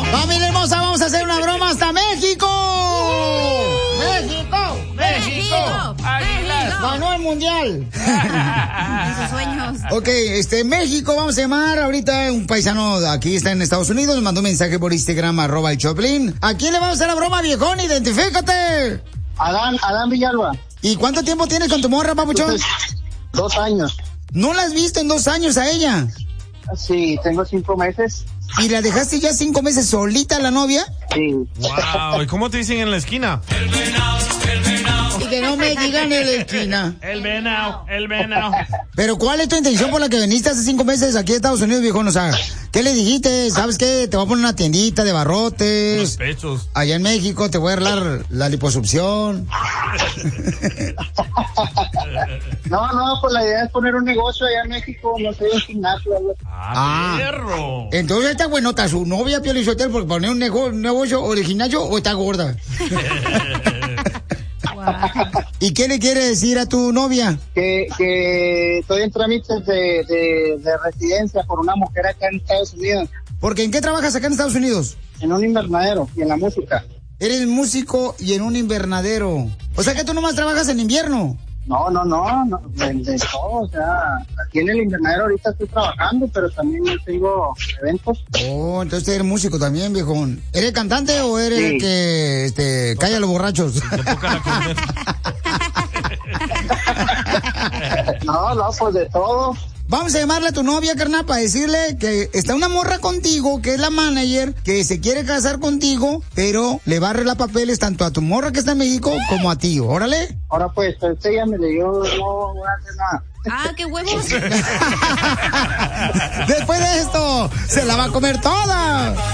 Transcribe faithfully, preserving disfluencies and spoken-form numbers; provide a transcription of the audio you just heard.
Familia hermosa, vamos a hacer una broma hasta México. México, México, Águilas. Ganó el mundial. En sus sueños. Ok, este, México, vamos a llamar ahorita un paisano de aquí, está en Estados Unidos, nos mandó un mensaje por Instagram, arroba el Choplin. ¿A quién le vamos a hacer la broma, viejón? Identifícate. Adán, Adán Villalba. ¿Y cuánto tiempo tienes con tu morra, papuchón? Entonces, dos años. ¿No la has visto en dos años a ella? Sí, tengo cinco meses. ¿Y la dejaste ya cinco meses solita la novia? Sí. Wow, ¿y cómo te dicen en la esquina? El venado, el venado. Y que no me digan en la esquina. El venado, el venado. Pero ¿cuál es tu intención por la que viniste hace cinco meses aquí a Estados Unidos, viejón? O sea, ¿qué le dijiste? ¿Sabes qué? Te voy a poner una tiendita de barrotes. Los pechos. Allá en México te voy a arreglar la liposucción. No, no, pues la idea es poner un negocio allá en México, no sé, un gimnasio. Algo. Ah, perro. Entonces está buenota su novia, Pio Lizotelo, por poner un nego- negocio o de gimnasio, o está gorda. ¿Y qué le quiere decir a tu novia? Que, que estoy en trámites de, de, de residencia por una mujer acá en Estados Unidos. Porque ¿en qué trabajas acá en Estados Unidos? En un invernadero y en la música. Eres músico y en un invernadero. O sea que tú nomás trabajas en invierno. No, no, no, no de, de todo, o sea, aquí en el invernadero ahorita estoy trabajando, pero también tengo eventos. Oh, entonces eres músico también, viejón. ¿Eres cantante o eres Sí. el que este, calla a los borrachos? No, no, pues de todo. Vamos a llamarle a tu novia, carnal, para decirle que está una morra contigo, que es la manager, que se quiere casar contigo, pero le va a arreglar papeles tanto a tu morra que está en México como a ti. Órale. Ahora pues, usted ya me le dio, no voy a hacer nada. Ah, qué huevos. Después de esto, se la va a comer toda.